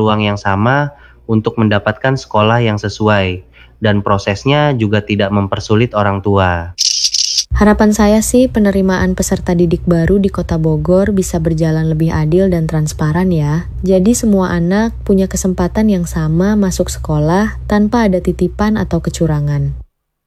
peluang yang sama untuk mendapatkan sekolah yang sesuai, dan prosesnya juga tidak mempersulit orang tua. Harapan saya sih penerimaan peserta didik baru di Kota Bogor bisa berjalan lebih adil dan transparan ya. Jadi semua anak punya kesempatan yang sama masuk sekolah tanpa ada titipan atau kecurangan.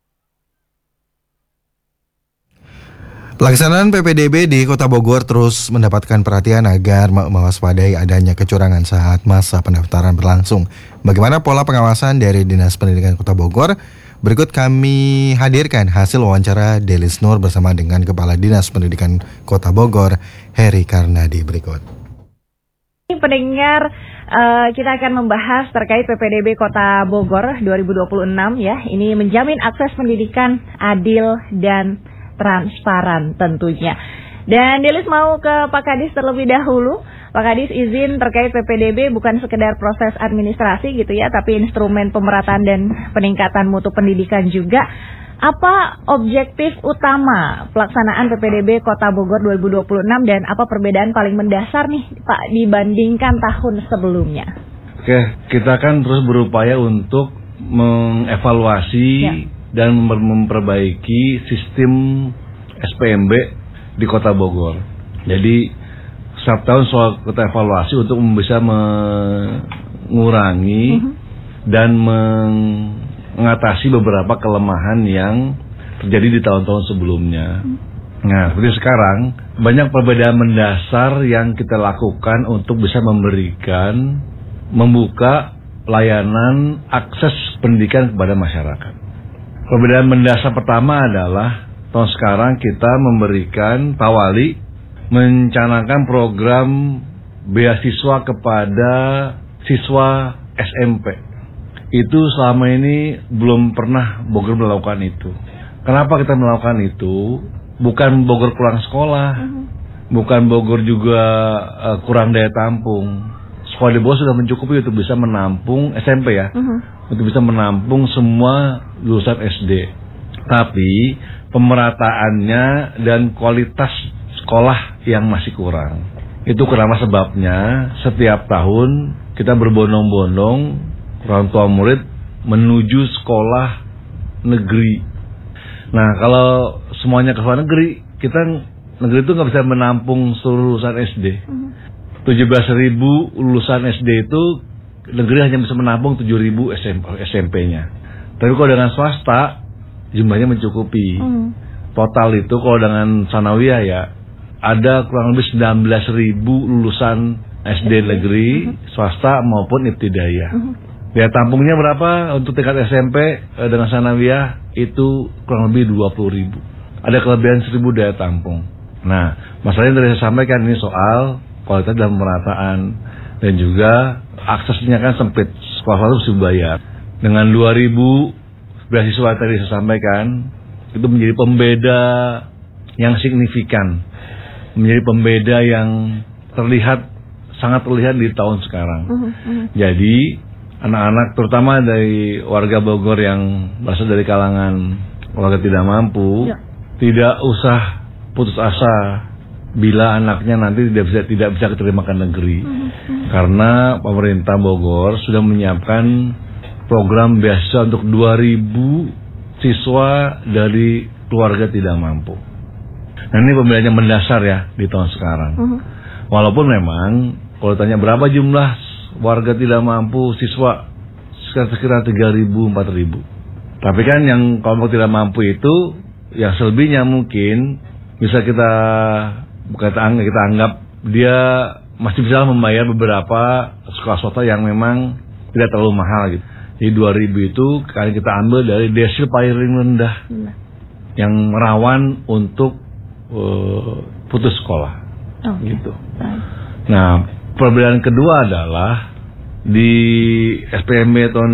Pelaksanaan PPDB di Kota Bogor terus mendapatkan perhatian agar mewaspadai adanya kecurangan saat masa pendaftaran berlangsung. Bagaimana pola pengawasan dari Dinas Pendidikan Kota Bogor? Berikut kami hadirkan hasil wawancara Delis Nur bersama dengan Kepala Dinas Pendidikan Kota Bogor, Heri Karnadi berikut. Pendengar, kita akan membahas terkait PPDB Kota Bogor 2026 ya. Ini menjamin akses pendidikan adil dan transparan tentunya. Dan Delis mau ke Pak Kadis terlebih dahulu. Pak Kadis, izin terkait PPDB bukan sekedar proses administrasi gitu ya, tapi instrumen pemerataan dan peningkatan mutu pendidikan juga. Apa objektif utama pelaksanaan PPDB Kota Bogor 2026 dan apa perbedaan paling mendasar nih Pak dibandingkan tahun sebelumnya? Oke, kita kan terus berupaya untuk mengevaluasi dan memperbaiki sistem SPMB di Kota Bogor. Jadi setiap tahun soal kita evaluasi untuk bisa mengurangi dan mengatasi beberapa kelemahan yang terjadi di tahun-tahun sebelumnya. Nah, seperti sekarang banyak perbedaan mendasar yang kita lakukan untuk bisa membuka layanan akses pendidikan kepada masyarakat. Perbedaan mendasar pertama adalah tahun sekarang kita memberikan Tawali mencanangkan program beasiswa kepada siswa SMP. Itu selama ini belum pernah Bogor melakukan itu. Kenapa kita melakukan itu? Bukan Bogor kurang sekolah, bukan Bogor juga kurang daya tampung. Sekolah di Bogor sudah mencukupi untuk bisa menampung SMP ya, untuk bisa menampung semua lulusan SD. Tapi pemerataannya dan kualitas sekolah yang masih kurang. Itu kenapa sebabnya setiap tahun kita berbondong-bondong orang tua murid menuju sekolah negeri. Nah, kalau semuanya ke sekolah negeri, negeri itu nggak bisa menampung seluruh lulusan SD. 17.000 lulusan SD itu negeri hanya bisa menampung 7.000 SMP-nya. Tapi kalau dengan swasta jumlahnya mencukupi. Total itu kalau dengan sanawiyah ya ada kurang lebih 19.000 lulusan SD negeri, swasta maupun ibtidaiyah. Daya tampungnya berapa untuk tingkat SMP dengan sanawiyah itu kurang lebih 20.000. Ada kelebihan 1.000 daya tampung. Nah, masalahnya yang tadi saya sampaikan ini soal kualitas dan pemerataan dan juga aksesnya kan sempit, sekolah harus dibayar. Dengan 2.000 beasiswa tadi saya sampaikan, itu menjadi pembeda yang signifikan, menjadi pembeda yang sangat terlihat di tahun sekarang. Jadi anak-anak terutama dari warga Bogor yang berasal dari kalangan warga tidak mampu, tidak usah putus asa bila anaknya nanti tidak bisa keterima ke negeri. Karena pemerintah Bogor sudah menyiapkan program beasiswa untuk 2.000 siswa dari keluarga tidak mampu. Nah, ini pembelajaran mendasar ya di tahun sekarang. Walaupun memang kalau tanya berapa jumlah warga tidak mampu siswa, sekitar 3.000, 4.000. Tapi kan yang kelompok tidak mampu itu yang selebihnya mungkin bisa kita anggap dia masih bisa membayar beberapa sekolah swasta yang memang tidak terlalu mahal gitu. Jadi 2.000 itu kali kita ambil dari desil paling rendah yang rawan untuk putus sekolah gitu. Nah, perbedaan kedua adalah di SPMB tahun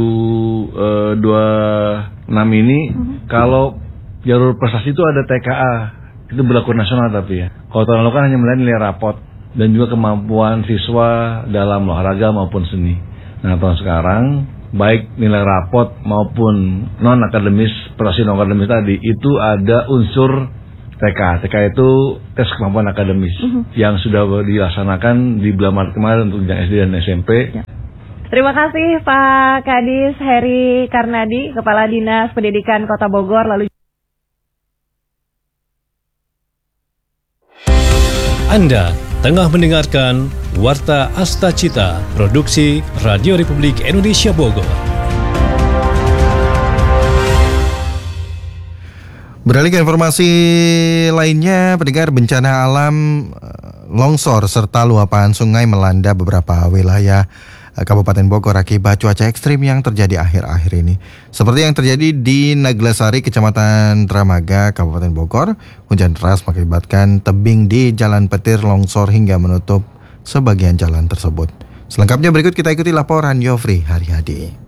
2026 ini kalau jalur prestasi itu ada TKA, itu berlaku nasional tapi ya. Kalau tahun lalu kan hanya melihat nilai rapot dan juga kemampuan siswa dalam olahraga maupun seni. Nah, tahun sekarang baik nilai rapot maupun non akademis, prestasi non akademis tadi itu ada unsur TK itu tes kemampuan akademis yang sudah dilaksanakan di bulan Maret kemarin untuk yang SD dan SMP. Terima kasih Pak Kadis Heri Karnadi, Kepala Dinas Pendidikan Kota Bogor. Lalu Anda tengah mendengarkan Warta Asta Cita, produksi Radio Republik Indonesia Bogor. Beralih ke informasi lainnya, pendengar, bencana alam longsor serta luapan sungai melanda beberapa wilayah Kabupaten Bogor akibat cuaca ekstrim yang terjadi akhir-akhir ini. Seperti yang terjadi di Naglasari, Kecamatan Dramaga, Kabupaten Bogor, hujan deras mengakibatkan tebing di Jalan Petir longsor hingga menutup sebagian jalan tersebut. Selengkapnya berikut kita ikuti laporan Yofri Haryadi.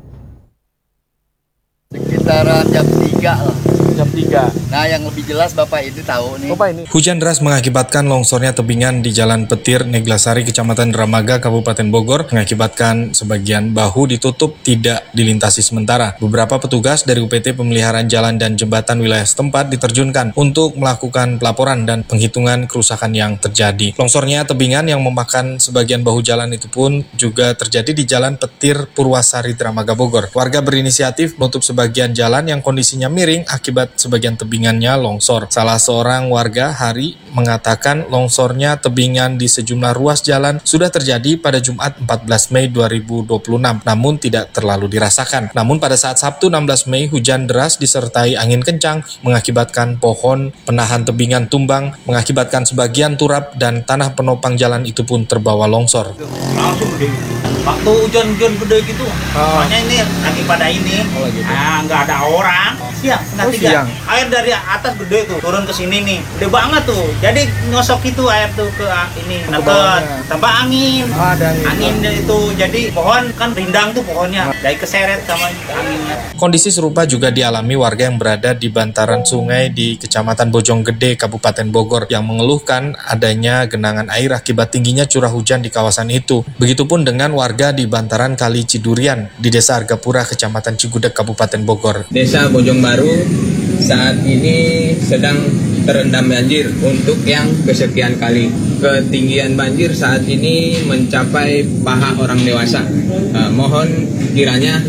Sekitaran jam 3 lah. Jam 3. Nah, yang lebih jelas Bapak itu tahu nih. Bapak ini. Hujan deras mengakibatkan longsornya tebingan di Jalan Petir, Neglasari, Kecamatan Dramaga, Kabupaten Bogor, mengakibatkan sebagian bahu ditutup tidak dilintasi sementara. Beberapa petugas dari UPT Pemeliharaan Jalan dan Jembatan wilayah setempat diterjunkan untuk melakukan pelaporan dan penghitungan kerusakan yang terjadi. Longsornya tebingan yang memakan sebagian bahu jalan itu pun juga terjadi di Jalan Petir, Purwasari, Dramaga, Bogor. Warga berinisiatif menutup sebagian jalan yang kondisinya miring akibat sebagian tebingannya longsor. Salah seorang warga, Hari, mengatakan longsornya tebingan di sejumlah ruas jalan sudah terjadi pada Jumat 14 Mei 2026, namun tidak terlalu dirasakan. Namun pada saat Sabtu 16 Mei, hujan deras disertai angin kencang mengakibatkan pohon penahan tebingan tumbang, mengakibatkan sebagian turap dan tanah penopang jalan itu pun terbawa longsor. Langsung gede. Waktu hujan-hujan gede gitu, soalnya ini lagi pada ini, nggak ada orang. Siang, setengah 3. Air dari atas gede tuh, turun ke sini nih, gede banget tuh. Jadi nyosok itu air tuh ke ini, neket, tambah angin. Angin itu, jadi pohon kan rindang tuh pohonnya, dari keseret sama anginnya. Kondisi serupa juga dialami warga yang berada di bantaran sungai di Kecamatan Bojonggede, Kabupaten Bogor, yang mengeluhkan adanya genangan air akibat tingginya curah hujan di kawasan itu. Begitupun dengan warga di bantaran Kali Cidurian di Desa Argapura, Kecamatan Cigudeg, Kabupaten Bogor. Desa Bojong Baru saat ini sedang terendam banjir untuk yang kesekian kali. Ketinggian banjir saat ini mencapai paha orang dewasa. Mohon kiranya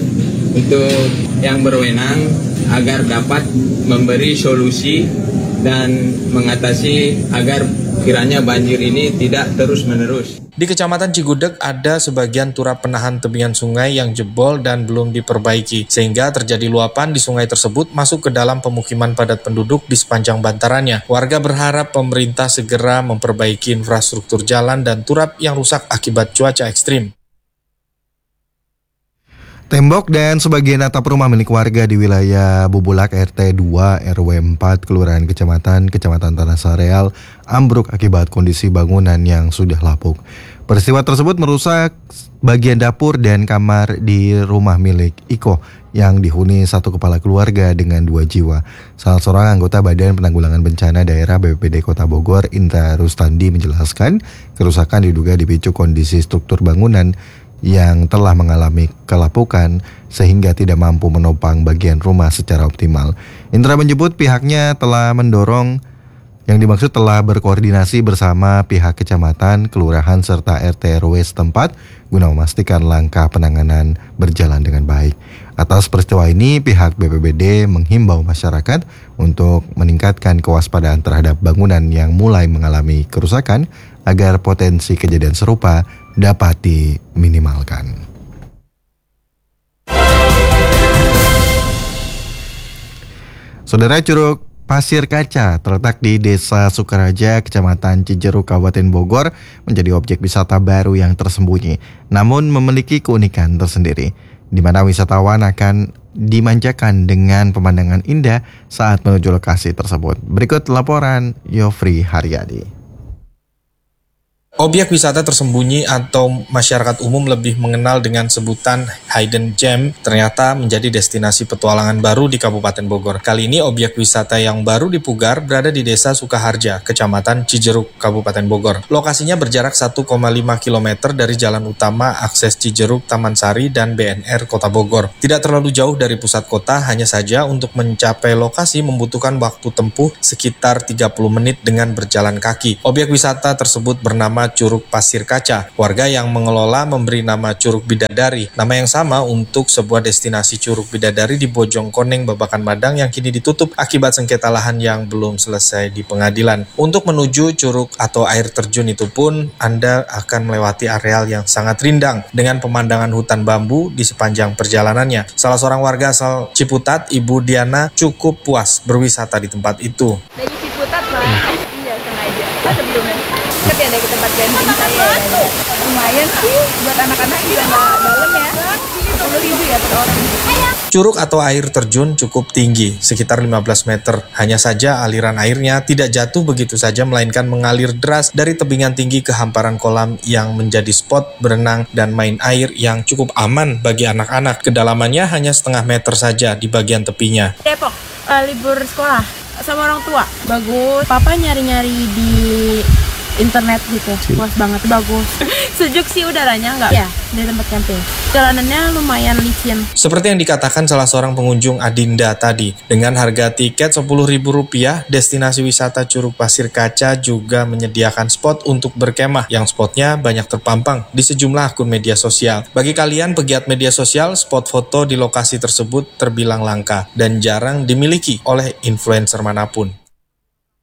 untuk yang berwenang agar dapat memberi solusi dan mengatasi agar kiranya banjir ini tidak terus-menerus. Di Kecamatan Cigudeg ada sebagian turap penahan tebingan sungai yang jebol dan belum diperbaiki, sehingga terjadi luapan di sungai tersebut masuk ke dalam pemukiman padat penduduk di sepanjang bantarannya. Warga berharap pemerintah segera memperbaiki infrastruktur jalan dan turap yang rusak akibat cuaca ekstrim. Tembok dan sebagian atap rumah milik warga di wilayah Bubulak RT 2 RW 4 Kelurahan Kecamatan Tanah Sareal ambruk akibat kondisi bangunan yang sudah lapuk. Peristiwa tersebut merusak bagian dapur dan kamar di rumah milik Iko yang dihuni satu kepala keluarga dengan 2 jiwa. Salah seorang anggota Badan Penanggulangan Bencana Daerah BPBD Kota Bogor, Indra Rustandi, menjelaskan kerusakan diduga dipicu kondisi struktur bangunan yang telah mengalami kelapukan sehingga tidak mampu menopang bagian rumah secara optimal. Indra menyebut pihaknya telah mendorong, yang dimaksud telah berkoordinasi bersama pihak kecamatan, kelurahan serta RT RW setempat guna memastikan langkah penanganan berjalan dengan baik. Atas peristiwa ini, pihak BPBD menghimbau masyarakat untuk meningkatkan kewaspadaan terhadap bangunan yang mulai mengalami kerusakan agar potensi kejadian serupa dapat diminimalkan. Saudara, Curug Pasir Kaca terletak di Desa Sukaraja, Kecamatan Cijeruk, Kabupaten Bogor, menjadi objek wisata baru yang tersembunyi, namun memiliki keunikan tersendiri, di mana wisatawan akan dimanjakan dengan pemandangan indah saat menuju lokasi tersebut. Berikut laporan Yofri Haryadi. Objek wisata tersembunyi atau masyarakat umum lebih mengenal dengan sebutan Hidden Gem ternyata menjadi destinasi petualangan baru di Kabupaten Bogor. Kali ini objek wisata yang baru dipugar berada di Desa Sukaharja, Kecamatan Cijeruk, Kabupaten Bogor. Lokasinya berjarak 1,5 km dari jalan utama akses Cijeruk, Taman Sari, dan BNR Kota Bogor. Tidak terlalu jauh dari pusat kota, hanya saja untuk mencapai lokasi membutuhkan waktu tempuh sekitar 30 menit dengan berjalan kaki. Objek wisata tersebut bernama Curug Pasir Kaca. Warga yang mengelola memberi nama Curug Bidadari, nama yang sama untuk sebuah destinasi Curug Bidadari di Bojongkoneng, Babakan Madang yang kini ditutup akibat sengketa lahan yang belum selesai di pengadilan. Untuk menuju curug atau air terjun itu pun Anda akan melewati areal yang sangat rindang dengan pemandangan hutan bambu di sepanjang perjalanannya. Salah seorang warga asal Ciputat, Ibu Diana, cukup puas berwisata di tempat itu. Dari Ciputat lah, iya sengaja. Sebelumnya deket ya dari tempat camping saya. Lumayan sih buat anak-anak juga nggak dalam ya. 10.000 ya per orang. Curug atau air terjun cukup tinggi, sekitar 15 meter. Hanya saja aliran airnya tidak jatuh begitu saja, melainkan mengalir deras dari tebingan tinggi ke hamparan kolam yang menjadi spot berenang dan main air yang cukup aman bagi anak-anak. Kedalamannya hanya setengah meter saja di bagian tepinya. Depok, libur sekolah sama orang tua. Bagus. Papa nyari-nyari di internet gitu, puas banget, bagus. Sejuk sih udaranya, enggak? Ya, di tempat camping. Jalanannya lumayan licin. Seperti yang dikatakan salah seorang pengunjung Adinda tadi, dengan harga tiket Rp10.000, destinasi wisata Curug Pasir Kaca juga menyediakan spot untuk berkemah, yang spotnya banyak terpampang di sejumlah akun media sosial. Bagi kalian pegiat media sosial, spot foto di lokasi tersebut terbilang langka dan jarang dimiliki oleh influencer manapun.